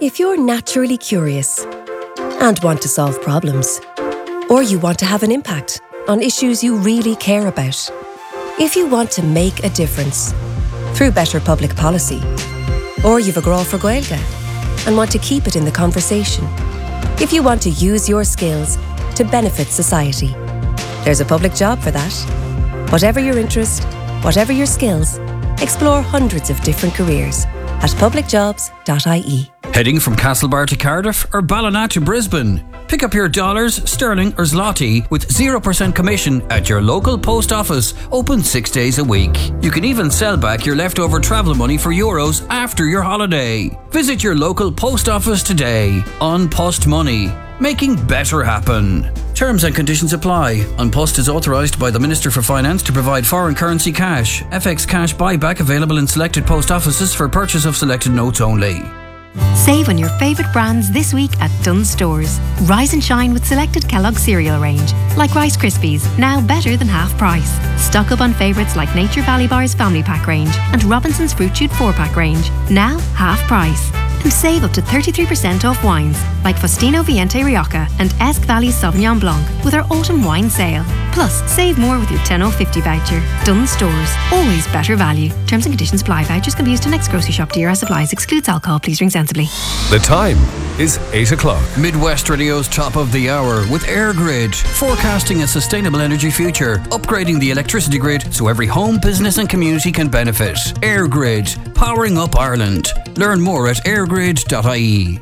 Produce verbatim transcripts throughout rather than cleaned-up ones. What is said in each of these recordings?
If you're naturally curious and want to solve problems, or you want to have an impact on issues you really care about, if you want to make a difference through better public policy, or you've a grá for Gaeilge and want to keep it in the conversation, if you want to use your skills to benefit society, there's a public job for that. Whatever your interest, whatever your skills, explore hundreds of different careers at public jobs dot I E. Heading from Castlebar to Cardiff or Ballina to Brisbane? Pick up your dollars, sterling or zloty with zero percent commission at your local post office, open six days a week. You can even sell back your leftover travel money for euros after your holiday. Visit your local post office today. An Post Money, making better happen. Terms and conditions apply. An Post is authorised by the Minister for Finance to provide foreign currency cash. F X cash buyback available in selected post offices for purchase of selected notes only. Save on your favourite brands this week at Dunnes Stores. Rise and shine with selected Kellogg cereal range, like Rice Krispies, now better than half price. Stock up on favourites like Nature Valley Bar's Family Pack range and Robinson's Fruit Shoot four pack range, now half price. And save up to thirty-three percent off wines like Faustino Viente Rioja and Esk Valley Sauvignon Blanc with our autumn wine sale. Plus, save more with your ten oh fifty voucher. Dunnes Stores, always better value. Terms and conditions apply. Vouchers can be used to next grocery shop to year as supplies. Excludes alcohol. Please drink sensibly. The time is eight o'clock. Midwest Radio's top of the hour with EirGrid, forecasting a sustainable energy future, upgrading the electricity grid so every home, business and community can benefit. EirGrid, powering up Ireland. Learn more at air grid dot I E.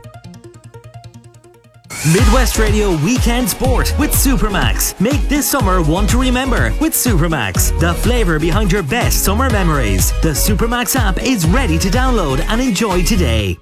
Midwest Radio Weekend Sport with Supermax. Make this summer one to remember with Supermax, the flavour behind your best summer memories. The Supermax app is ready to download and enjoy today.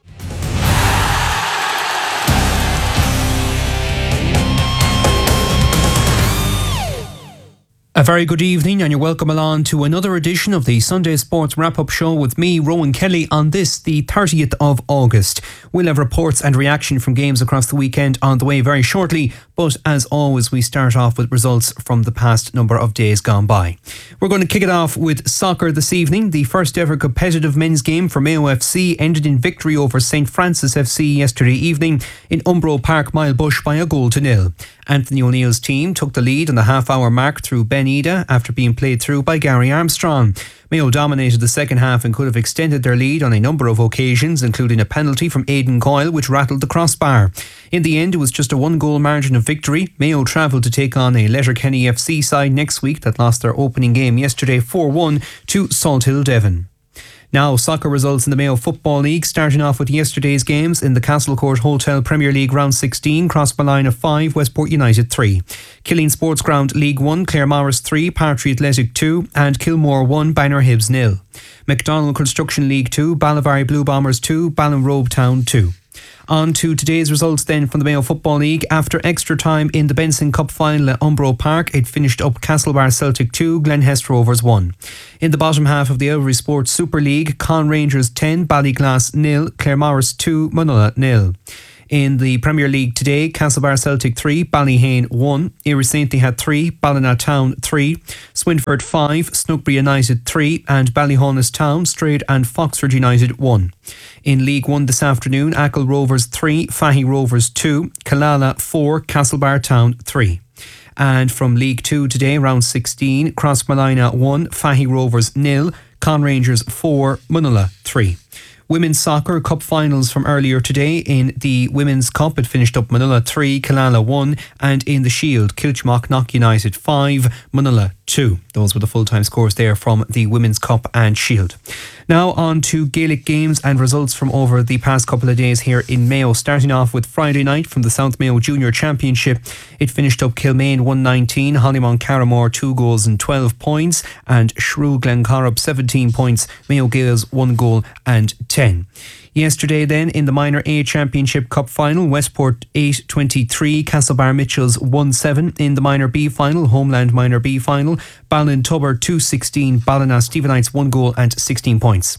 A very good evening and you're welcome along to another edition of the Sunday Sports Wrap-Up Show with me, Rowan Kelly, on this, the thirtieth of August. We'll have reports and reaction from games across the weekend on the way very shortly, but as always we start off with results from the past number of days gone by. We're going to kick it off with soccer this evening. The first ever competitive men's game for Mayo F C ended in victory over Saint Francis F C yesterday evening in Umbro Park, Milebush by a goal to nil. Anthony O'Neill's team took the lead on the half-hour mark through Ben Ida after being played through by Gary Armstrong. Mayo dominated the second half and could have extended their lead on a number of occasions, including a penalty from Aidan Coyle which rattled the crossbar. In the end, it was just a one-goal margin of victory. Mayo travelled to take on a Letterkenny F C side next week that lost their opening game yesterday four one to Salthill Devon. Now, soccer results in the Mayo Football League, starting off with yesterday's games in the Castlecourt Hotel Premier League Round sixteen, Crossmolina five, Westport United three. Killeen Sports Ground League one, Claremorris three, Partry Athletic two and Kilmore one, Banner Hibs nil. McDonald Construction League two, Ballivary Blue Bombers two, Ballinrobe Town two. On to today's results then from the Mayo Football League. After extra time in the Benson Cup final at Umbro Park, it finished up Castlebar Celtic two, Glenhest Rovers one. In the bottom half of the Elvery Sports Super League, Con Rangers ten, Ballyglass nil, Claremorris two, Munulla nil. In the Premier League today, Castlebar Celtic three, Ballyhane one, Erie Saintly had three, Ballina Town three, Swinford five, Snookbury United three and Ballyhonus Town, Strayed and Foxford United one. In League one this afternoon, Achill Rovers three, Fahy Rovers two, Killala four, Castlebar Town three. And from League two today, round sixteen, Crossmolina one, Fahy Rovers nil, Con Rangers four, Munulla three. Women's Soccer Cup finals from earlier today. In the Women's Cup, it finished up Munulla three, Killala one, and in the Shield, Kilchmock Knock United five, Munulla two. Those were the full-time scores there from the Women's Cup and Shield. Now on to Gaelic games and results from over the past couple of days here in Mayo. Starting off with Friday night from the South Mayo Junior Championship. It finished up Kilmaine one nineteen, Hollymount Carramore two goals and twelve points, and Shrew Glencorrib seventeen points, Mayo Gaels one goal and ten. Yesterday then, in the Minor A Championship Cup final, Westport eight twenty-three, Castlebar Mitchells one seven. In the Minor B final, Homeland Minor B final, Ballintubber two sixteen, Ballina Stephenites one goal and sixteen points.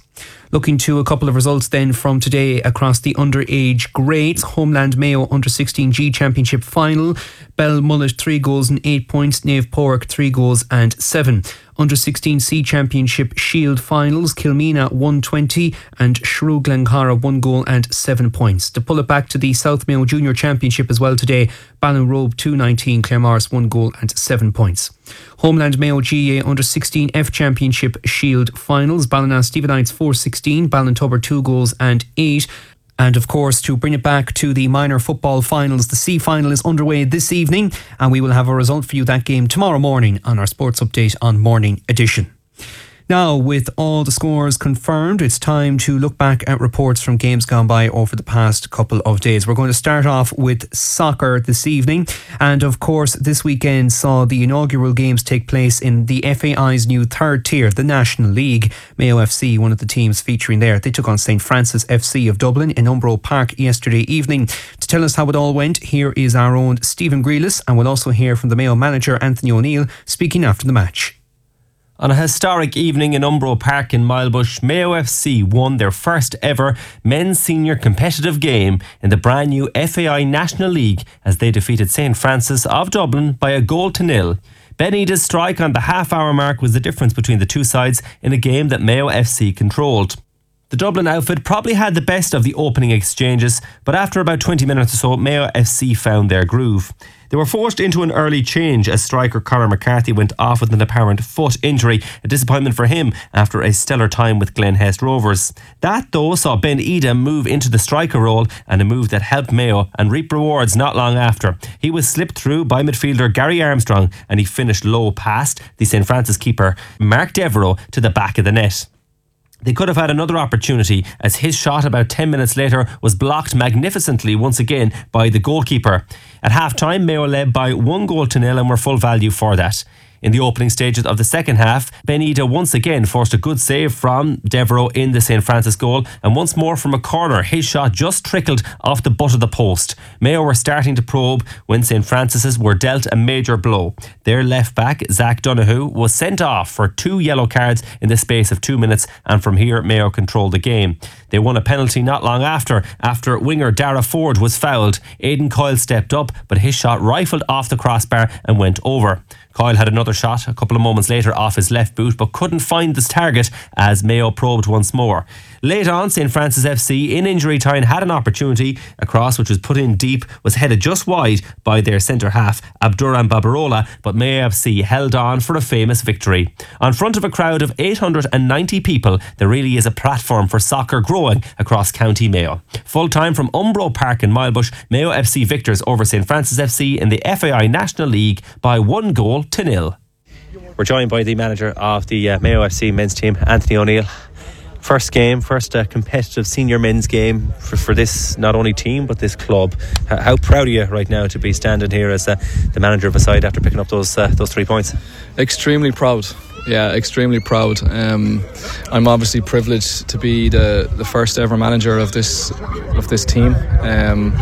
Looking to a couple of results then from today across the underage grades. Homeland Mayo under sixteen G Championship final. Belmullet three goals and eight points. Naomh Pádraig three goals and seven. Under sixteen C Championship Shield finals. Kilmena one twenty and Shrew Glencara one goal and seven points. To pull it back to the South Mayo Junior Championship as well today. Ballinrobe two nineteen. Claremorris one goal and seven points. Homeland Mayo G A under sixteen F Championship Shield finals. Ballina Stephenites four sixteen. Ballintubber two goals and eight. And of course, to bring it back to the minor football finals, the C final is underway this evening, and we will have a result for you that game tomorrow morning on our Sports Update on Morning Edition. Now, with all the scores confirmed, it's time to look back at reports from games gone by over the past couple of days. We're going to start off with soccer this evening. And of course, this weekend saw the inaugural games take place in the F A I's new third tier, the National League. Mayo F C, one of the teams featuring there, they took on Saint Francis F C of Dublin in Umbro Park yesterday evening. To tell us how it all went, here is our own Stephen Grealis, and we'll also hear from the Mayo manager, Anthony O'Neill, speaking after the match. On a historic evening in Umbro Park in Milebush, Mayo F C won their first ever men's senior competitive game in the brand new F A I National League as they defeated Saint Francis of Dublin by a goal to nil. Ben Ida's strike on the half-hour mark was the difference between the two sides in a game that Mayo F C controlled. The Dublin outfit probably had the best of the opening exchanges, but after about twenty minutes or so, Mayo F C found their groove. They were forced into an early change as striker Conor McCarthy went off with an apparent foot injury, a disappointment for him after a stellar time with Glenhest Rovers. That, though, saw Ben Ida move into the striker role, and a move that helped Mayo and reap rewards not long after. He was slipped through by midfielder Gary Armstrong, and he finished low past the Saint Francis keeper Mark Devereaux to the back of the net. They could have had another opportunity as his shot about ten minutes later was blocked magnificently once again by the goalkeeper. At half-time, Mayo led by one goal to nil and were full value for that. In the opening stages of the second half, Ben Ida once again forced a good save from Devereaux in the Saint Francis goal, and once more from a corner, his shot just trickled off the butt of the post. Mayo were starting to probe when Saint Francis's were dealt a major blow. Their left back, Zach Donoghue, was sent off for two yellow cards in the space of two minutes, and from here Mayo controlled the game. They won a penalty not long after, after winger Dara Ford was fouled. Aidan Coyle stepped up, but his shot rifled off the crossbar and went over. Coyle had another shot a couple of moments later off his left boot, but couldn't find this target as Mayo probed once more. Late on, Saint Francis F C in injury time had an opportunity. A cross which was put in deep was headed just wide by their centre half Abdurrahman Babarola, but Mayo F C held on for a famous victory. On front of a crowd of eight hundred ninety people, there really is a platform for soccer growing across County Mayo. Full time from Umbro Park in Milebush, Mayo F C victors over Saint Francis F C in the F A I National League by one goal to nil. We're joined by the manager of the uh, Mayo F C men's team, Anthony O'Neill. First game, first uh, competitive senior men's game for, for this not only team but this club. H- how proud are you right now to be standing here as uh, the manager of a side after picking up those uh, those three points? Extremely proud. Yeah, extremely proud. Um, I'm obviously privileged to be the, the first ever manager of this of this team. Um,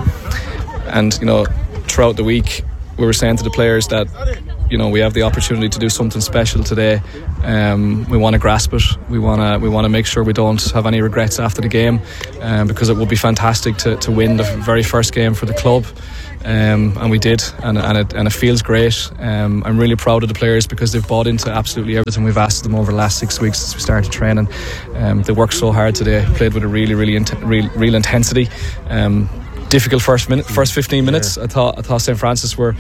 and you know, throughout the week, we were saying to the players that, you know, we have the opportunity to do something special today. Um, we want to grasp it. We want to we want to make sure we don't have any regrets after the game, um, because it would be fantastic to, to win the very first game for the club. Um, and we did, and, and, it, and it feels great. Um, I'm really proud of the players because they've bought into absolutely everything we've asked them over the last six weeks since we started training. Um, they worked so hard today, played with a really, really int- real, real intensity. Um, difficult first minute, first fifteen minutes. I thought I thought Saint Francis were.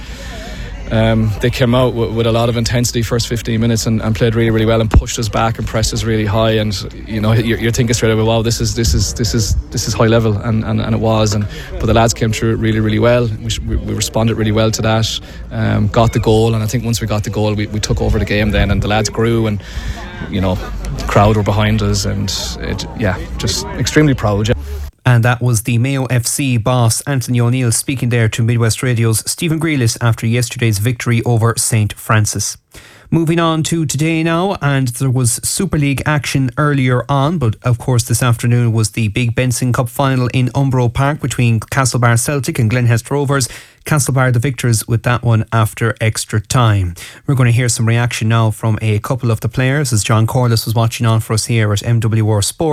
Um, they came out w- with a lot of intensity first fifteen minutes and, and played really, really well and pushed us back and pressed us really high. And you know, you're, you're thinking straight away, wow, this is this is this is this is high level, and, and, and it was. And but the lads came through it really, really well. We, we responded really well to that. Um, got the goal, and I think once we got the goal, we, we took over the game then, and the lads grew, and you know, the crowd were behind us, and it, yeah, just extremely proud. Yeah. And that was the Mayo F C boss, Anthony O'Neill, speaking there to Midwest Radio's Stephen Grealis after yesterday's victory over Saint Francis. Moving on to today now, and there was Super League action earlier on, but of course this afternoon was the big Benson Cup final in Umbro Park between Castlebar Celtic and Glenhest Rovers. Castlebar the victors with that one after extra time. We're going to hear some reaction now from a couple of the players as John Corliss was watching on for us here at M W R Sport.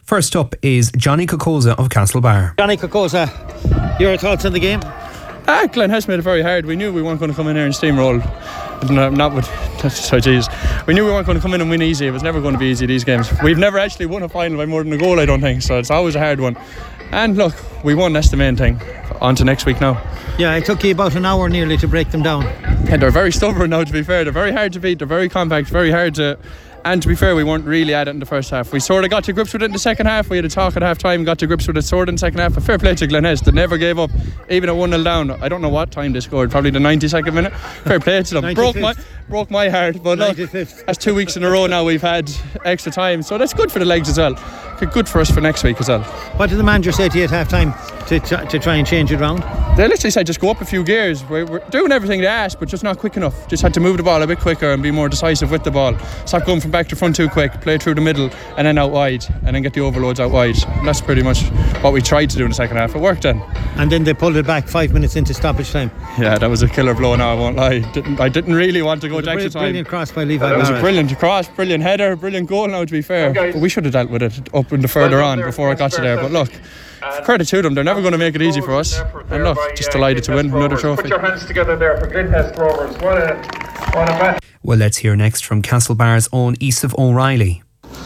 First up is Johnny Kokoza of Castlebar. Johnny Kokoza, your thoughts on the game? Ah, Glen Hess made it very hard. We knew we weren't going to come in here and steamroll. Not, not with, so geez. We knew we weren't going to come in and win easy. It was never going to be easy, these games. We've never actually won a final by more than a goal, I don't think. So it's always a hard one. And look, we won. That's the main thing. On to next week now. Yeah, it took you about an hour nearly to break them down. And they're very stubborn now, to be fair. They're very hard to beat. They're very compact, very hard to... And to be fair, we weren't really at it in the first half. We sort of got to grips with it in the second half. We had a talk at half time, got to grips with it sort of in the second half. But fair play to Glen Hess. They never gave up, even at one nil down. I don't know what time they scored, probably the ninety-second minute. Fair play to them. broke my broke my heart. But look, that's two weeks in a row now we've had extra time. So that's good for the legs as well. Good for us for next week as well. What did the manager say to you at half time to, to, to try and change it around? They literally said just go up a few gears. We're, we're doing everything they asked, but just not quick enough. Just had to move the ball a bit quicker and be more decisive with the ball. Stop going from back to front too quick, play through the middle and then out wide, and then get the overloads out wide. And that's pretty much what we tried to do in the second half. It worked then. And then they pulled it back five minutes into stoppage time. Yeah, that was a killer blow now, I won't lie. Didn't, I didn't really want to go to extra time. Brilliant cross by Levi. It was a brilliant cross, brilliant header, brilliant goal now, to be fair. But we should have dealt with it up in the further on before it got to there. But look, credit to them, they're never going to make it easy for us. And look, just delighted to win another trophy. Put your hands together there for Glenhest Rovers. What a, what a match. Well, let's hear next from Castlebar's own Easaph O'Reilly.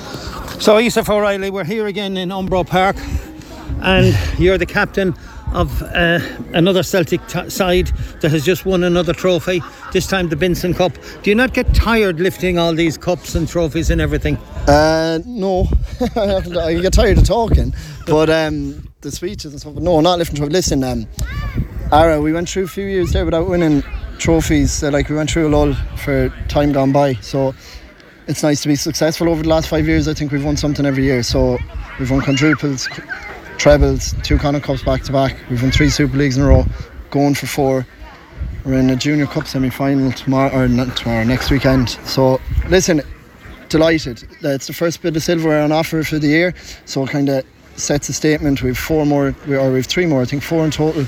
So Easaph O'Reilly, we're here again in Umbro Park, and you're the captain of uh, another Celtic t- side that has just won another trophy, this time the Benson Cup. Do you not get tired lifting all these cups and trophies and everything? Uh, no, I get tired of talking, but um, the speeches and stuff, no, not lifting trophies. Listen, um, Ara, we went through a few years there without winning trophies, uh, like we went through a lull for time gone by, so it's nice to be successful over the last five years. I think we've won something every year, so we've won quadruples, trebles, two Connacht Cups back to back. We've won three Super Leagues in a row, going for four. We're in a Junior Cup semi-final tomorrow, or not tomorrow, next weekend. So listen, delighted. It's the first bit of silverware on offer for the year, so it kind of sets a statement. We've four more, or we've three more, I think four in total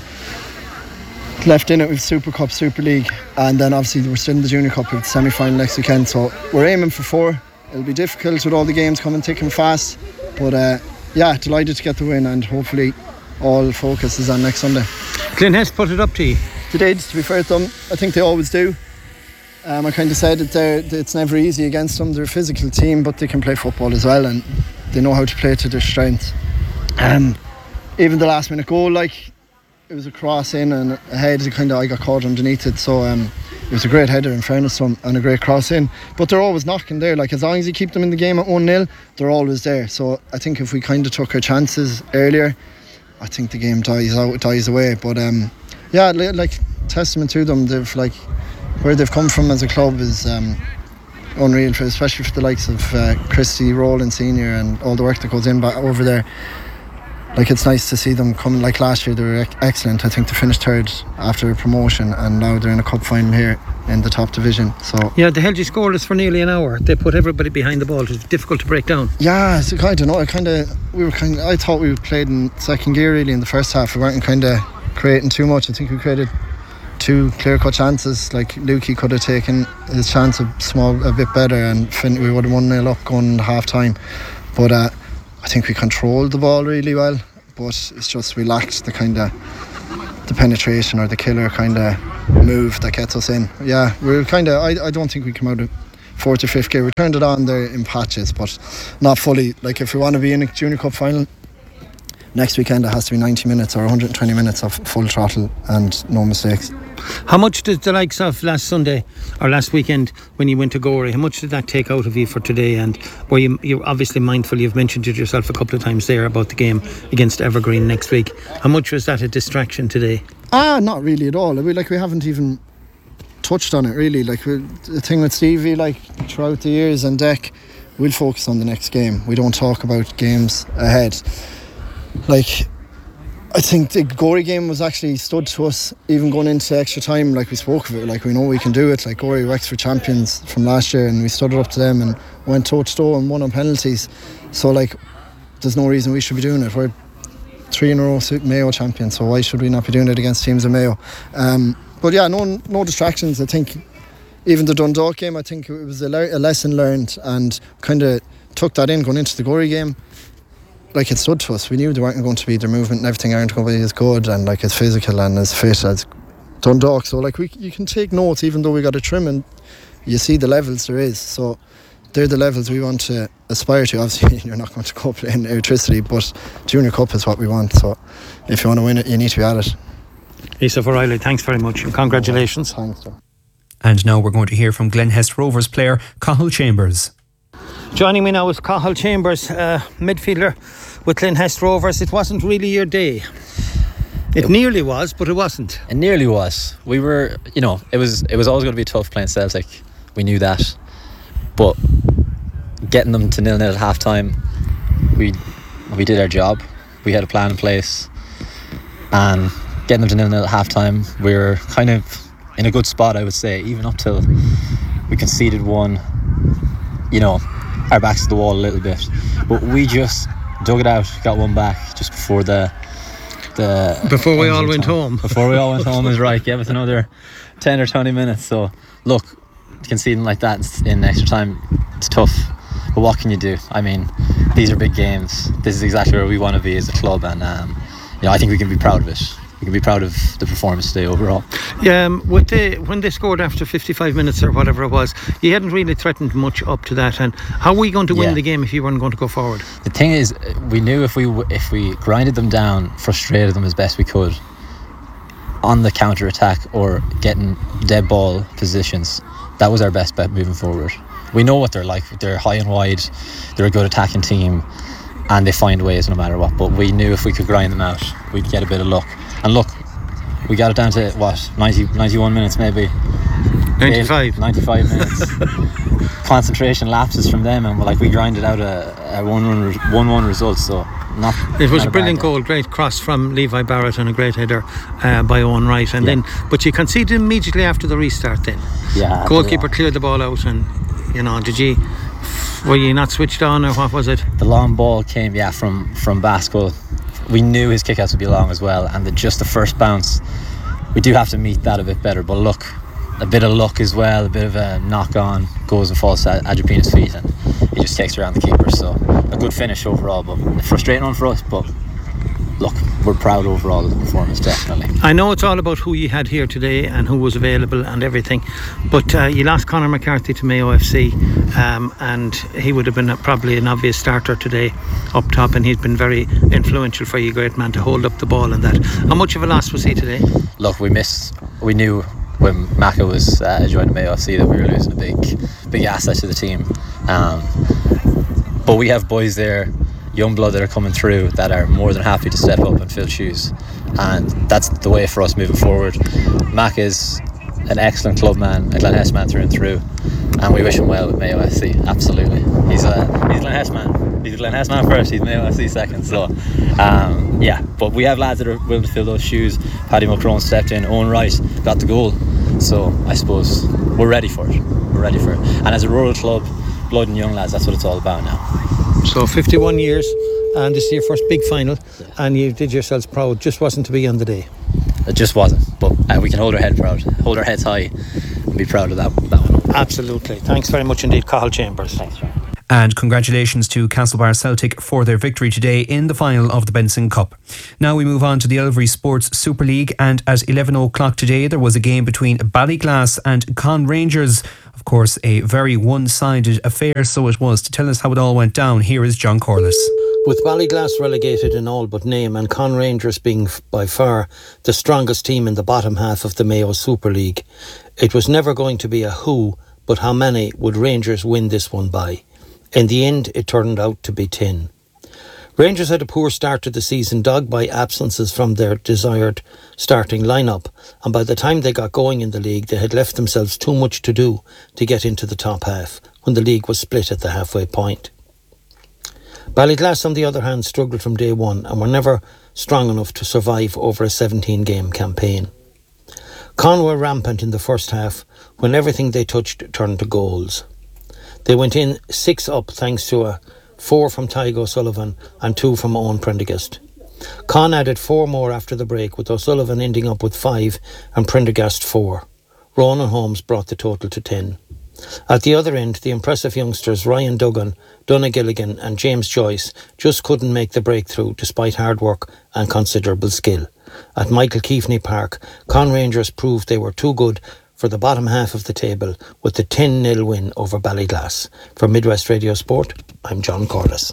left in it. With Super Cup, Super League, and then obviously we're still in the Junior Cup with the semi-final next weekend. So we're aiming for four. It'll be difficult with all the games coming thick and fast, but uh, yeah, delighted to get the win, and hopefully all focus is on next Sunday. Glen Hess put it up to you. They did, to be fair to them. I think they always do. Um, I kind of said that they're, it's never easy against them. They're a physical team, but they can play football as well, and they know how to play to their strengths. Um, even the last minute goal, like, it was a cross in and a head, kind of I got caught underneath it, so um, it was a great header in fairness to them, and a great cross in. But they're always knocking there, like as long as you keep them in the game at one nil, they're always there. So I think if we kind of took our chances earlier, I think the game dies out, dies away. But um, yeah, like, testament to them. They've like where they've come from as a club is um, unreal, for, especially for the likes of uh, Christy Rowland Senior and all the work that goes in back over there. Like, it's nice to see them come. Like last year they were excellent. I think they finished third after promotion, and now they're in a cup final here in the top division. So yeah, they held you scoreless for nearly an hour. They put everybody behind the ball. It was difficult to break down. Yeah, so I don't know. I kind of we were kind. I thought we played in second gear really in the first half. We weren't kind of creating too much. I think we created two clear-cut chances. Like Lukey could have taken his chance a small a bit better, and fin- we would have one nil up going into half time. But uh, I think we controlled the ball really well, but it's just we lacked the kind of the penetration or the killer kind of move that gets us in. Yeah, we're kind of I, I don't think we come out of fourth or fifth gear. We turned it on there in patches, but not fully. Like, if we want to be in a Junior Cup final next weekend, it has to be ninety minutes or one hundred twenty minutes of full throttle and no mistakes. How much did the likes of last Sunday or last weekend when you went to Gorey, how much did that take out of you for today? And were you, you're obviously mindful, you've mentioned it yourself a couple of times there about the game against Evergreen next week. How much was that a distraction today? Ah, not really at all. We, like, we haven't even touched on it really. Like, we, the thing with Stevie, like, throughout the years and Deck, we'll focus on the next game. We don't talk about games ahead. Like, I think the Gorey game was actually stood to us even going into extra time. Like, we spoke of it, like, we know we can do it. Like, Gorey were Wexford champions from last year, and we stood it up to them and went toe to toe and won on penalties. So, like, there's no reason we should be doing it. We're three in a row Mayo champions, so why should we not be doing it against teams in Mayo? Um, but yeah, no no distractions. I think even the Dundalk game, I think it was a, le- a lesson learned, and kind of took that in going into the Gorey game. like, it stood to us. We knew they weren't going to be, their movement and everything aren't going to be as good and like as physical and as fit as Dundalk. So like we, you can take notes even though we got a trim, and you see the levels there is. So they're the levels we want to aspire to. Obviously you're not going to go playing electricity, but Junior Cup is what we want. So if you want to win it, you need to be at it. Yusuf O'Reilly, thanks very much and congratulations. Thanks, sir. And now we're going to hear from Glen Hest Rovers player Cathal Chambers. Joining me now is Cathal Chambers, uh, midfielder with Glen Hest Rovers. It wasn't really your day. It, it nearly was, but it wasn't. It nearly was. We were, you know, it was it was always going to be tough playing Celtic. We knew that. But getting them to nil-nil at half time, we we did our job. We had a plan in place. And getting them to nil-nil at half time, we were kind of in a good spot, I would say, even up till we conceded one. You know, our backs to the wall a little bit. But we just dug it out, got one back just before the the before we all went time. home. Before we all went home is right. Gave us another ten or twenty minutes. So look, conceding like that in extra time, it's tough. But what can you do? I mean, these are big games. This is exactly where we want to be as a club, and um, you know, I think we can be proud of it. We can be proud of the performance today overall. Yeah, um, with the, when they scored after fifty-five minutes or whatever it was, you hadn't really threatened much up to that. And how were you going to win yeah. the game if you weren't going to go forward? The thing is, we knew if we if we grinded them down, frustrated them as best we could on the counter attack or getting dead ball positions, that was our best bet moving forward. We know what they're like. They're high and wide. They're a good attacking team, and they find ways no matter what. But we knew if we could grind them out, we'd get a bit of luck. And look, we got it down to what, ninety, ninety-one minutes maybe. ninety-five. Eight, ninety-five minutes. Concentration lapses from them, and like we grinded out a, a one-one one-one result. So not. It was not a brilliant goal, great cross from Levi Barrett and a great header uh, by Owen Wright. And yeah. then, but you conceded immediately after the restart. Then, yeah. Goalkeeper yeah. cleared the ball out, and you know, did you? Were you not switched on, or what was it? The long ball came, yeah, from from Basco. We knew his kickouts would be long as well, and the, just the first bounce, we do have to meet that a bit better. But look, a bit of luck as well, a bit of a knock on, goes and falls at Agapina's feet, and he just takes around the keeper. So a good finish overall, but a frustrating one for us. But look, we're proud overall of the performance, definitely. I know it's all about who you had here today and who was available and everything, but uh, you lost Conor McCarthy to Mayo F C, um, and he would have been a, probably an obvious starter today up top, and he's been very influential for you, great man, to hold up the ball and that. How much of a loss was he today? Look, we missed, we knew when Macca was uh, joining Mayo F C that we were losing a big big asset to the team, um, but we have boys there, young blood that are coming through that are more than happy to step up and fill shoes, and that's the way for us moving forward. Mac is an excellent club man, a Glen Hest man through and through, and we wish him well with Mayo F C. Absolutely, he's a he's a Glen Hest man. He's a Glen Hest man first. He's Mayo F C second. So, um, yeah. But we have lads that are willing to fill those shoes. Paddy Mulcrone stepped in. Owen Wright got the goal. So I suppose we're ready for it. We're ready for it. And as a rural club, blood and young lads, that's what it's all about now. So fifty-one years, and this is your first big final, yeah. and you did yourselves proud. Just wasn't to be on the day. It just wasn't, but uh, we can hold our head proud, hold our heads high, and be proud of that, that one. Absolutely. Thanks very much indeed, Cathal Chambers. Thanks, John. And congratulations to Castlebar Celtic for their victory today in the final of the Benson Cup. Now we move on to the Elvery Sports Super League, and at eleven o'clock today there was a game between Ballyglass and Con Rangers. Of course, a very one-sided affair, so it was. To tell us how it all went down, here is John Corliss. With Ballyglass relegated in all but name and Con Rangers being by far the strongest team in the bottom half of the Mayo Super League, it was never going to be a who, but how many would Rangers win this one by. In the end, it turned out to be ten. Rangers had a poor start to the season, dogged by absences from their desired starting lineup, and by the time they got going in the league, they had left themselves too much to do to get into the top half, when the league was split at the halfway point. Ballyglass, on the other hand, struggled from day one and were never strong enough to survive over a seventeen-game campaign. Con were rampant in the first half, when everything they touched turned to goals. They went in six up thanks to a four from Tadhg O'Sullivan and two from Owen Prendergast. Con added four more after the break, with O'Sullivan ending up with five and Prendergast four. Ronan Holmes brought the total to ten. At the other end, the impressive youngsters Ryan Duggan, Donna Gilligan and James Joyce just couldn't make the breakthrough despite hard work and considerable skill. At Michael Keaveney Park, Con Rangers proved they were too good for the bottom half of the table with the ten nil win over Ballyglass. For Midwest Radio Sport, I'm John Corliss.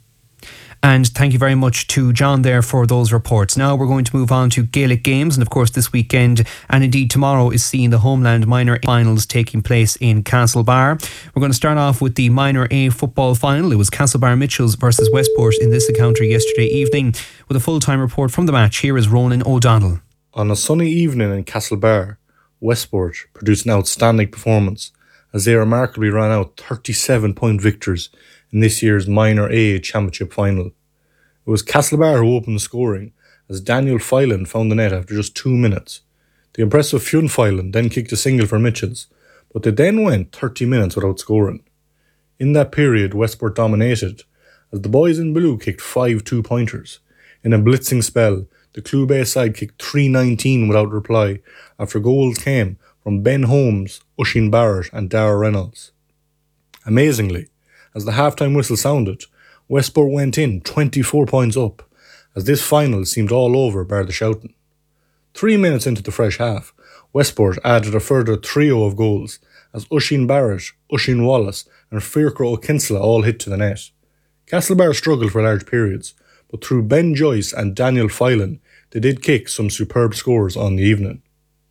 And thank you very much to John there for those reports. Now we're going to move on to Gaelic games, and of course this weekend and indeed tomorrow is seeing the Homeland Minor A finals taking place in Castlebar. We're going to start off with the Minor A football final. It was Castlebar Mitchells versus Westport in this encounter yesterday evening. With a full-time report from the match, here is Ronan O'Donnell. On a sunny evening in Castlebar, Westport produced an outstanding performance as they remarkably ran out thirty-seven point victors in this year's Minor A Championship final. It was Castlebar who opened the scoring as Daniel Phelan found the net after just two minutes. The impressive Fionn Phelan then kicked a single for Mitchells, but they then went thirty minutes without scoring. In that period, Westport dominated as the boys in blue kicked five two-pointers. In a blitzing spell, the Clew Bay side kicked three nineteen without reply after goals came from Ben Holmes, Oisin Barrett and Dara Reynolds. Amazingly, as the half-time whistle sounded, Westport went in twenty-four points up, as this final seemed all over bar the shouting. Three minutes into the fresh half, Westport added a further trio of goals, as Oisin Barrett, Oisin Wallace and Fiacre O'Kinsella all hit to the net. Castlebar struggled for large periods, but through Ben Joyce and Daniel Phelan, they did kick some superb scores on the evening.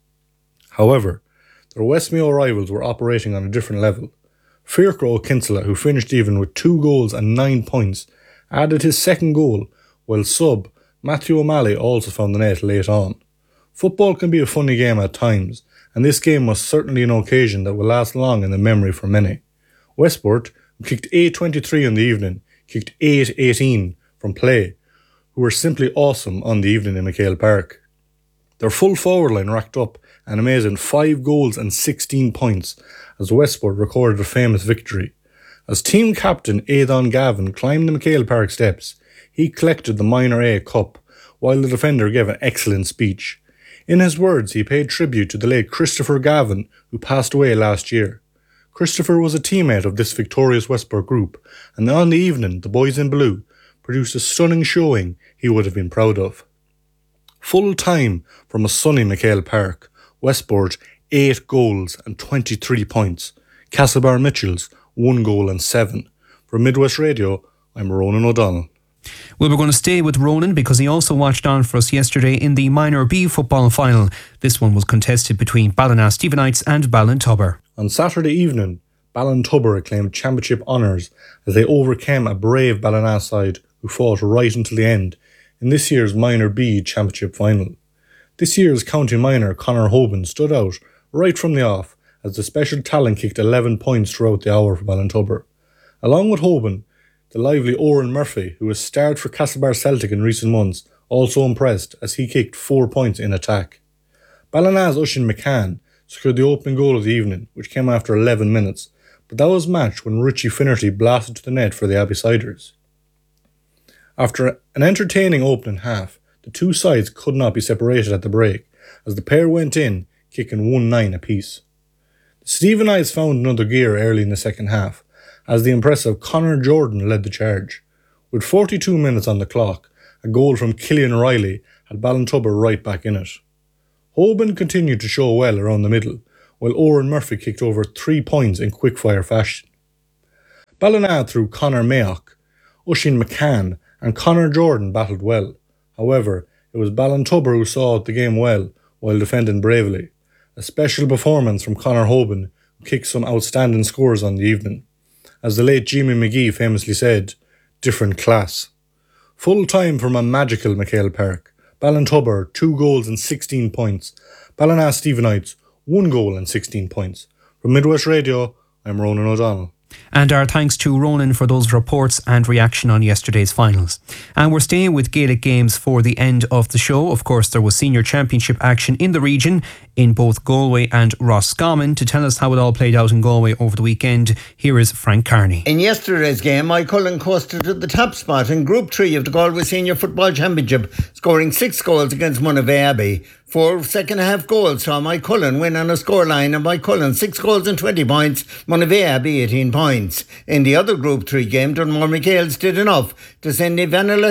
However, their West Mayo rivals were operating on a different level. Fiacre O'Kinsella, who finished even with two goals and nine points, added his second goal, while sub Matthew O'Malley also found the net late on. Football can be a funny game at times, and this game was certainly an occasion that will last long in the memory for many. Westport, who kicked eight twenty-three in the evening, kicked eight eighteen from play, who were simply awesome on the evening in McHale Park. Their full forward line racked up an amazing five goals and sixteen points as Westport recorded a famous victory. As team captain Aidan Gavin climbed the McHale Park steps, he collected the Minor A Cup, while the defender gave an excellent speech. In his words, he paid tribute to the late Christopher Gavin, who passed away last year. Christopher was a teammate of this victorious Westport group, and on the evening, the boys in blue produced a stunning showing he would have been proud of. Full time from a sunny McHale Park, Westport eight goals and twenty-three points. Castlebar Mitchells one goal and seven. For Midwest Radio, I'm Ronan O'Donnell. Well, we're going to stay with Ronan because he also watched on for us yesterday in the Minor B football final. This one was contested between Ballina Stephenites and Ballintubber. On Saturday evening, Ballintubber claimed championship honours as they overcame a brave Ballina side who fought right until the end in this year's Minor B Championship final. This year's County Minor Conor Hoban stood out right from the off as the special talent kicked eleven points throughout the hour for Ballintubber. Along with Hoban, the lively Oran Murphy, who has starred for Castlebar Celtic in recent months, also impressed as he kicked four points in attack. Ballina's Oisin McCann secured the opening goal of the evening, which came after eleven minutes, but that was matched when Richie Finnerty blasted to the net for the Abbeysiders. After an entertaining opening half, the two sides could not be separated at the break, as the pair went in, kicking one nine apiece. The Stephenites found another gear early in the second half, as the impressive Conor Jordan led the charge. With forty-two minutes on the clock, a goal from Killian Riley had Ballintubber right back in it. Hoban continued to show well around the middle, while Oran Murphy kicked over three points in quick-fire fashion. Ballina through Conor Mayock, Oisin McCann and Conor Jordan battled well. However, it was Ballintubber who saw out the game well while defending bravely. A special performance from Conor Hoban, who kicked some outstanding scores on the evening. As the late Jimmy McGee famously said, different class. Full time from a magical McHale Park. Ballintubber, two goals and sixteen points. Ballina Stephenites, one goal and sixteen points. From Midwest Radio, I'm Ronan O'Donnell. And our thanks to Ronan for those reports and reaction on yesterday's finals. And we're staying with Gaelic games for the end of the show. Of course, there was senior championship action in the region in both Galway and Roscommon. To tell us how it all played out in Galway over the weekend, here is Frank Carney. In yesterday's game, Moycullen coasted to the top spot in Group three of the Galway Senior Football Championship, scoring six goals against Monavea Abbey. Four second half goals saw Moycullen win on a scoreline of Moycullen six goals and twenty points, Monavea Abbey eighteen points. In the other Group three game, Dunmore McHale's did enough to send Ivanilla